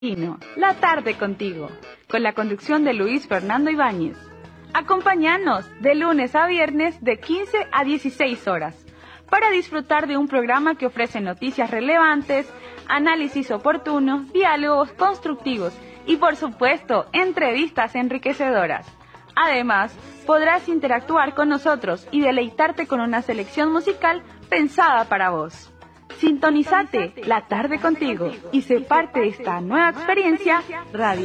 La tarde contigo, con la conducción de Luis Fernando Ibáñez. Acompáñanos de lunes a viernes de 15 a 16 horas para disfrutar de un programa que ofrece noticias relevantes, análisis oportuno, diálogos constructivos y, por supuesto, entrevistas enriquecedoras. Además, podrás interactuar con nosotros y deleitarte con una selección musical pensada para vos. Sintonízate la tarde contigo y sé parte de esta nueva experiencia radial.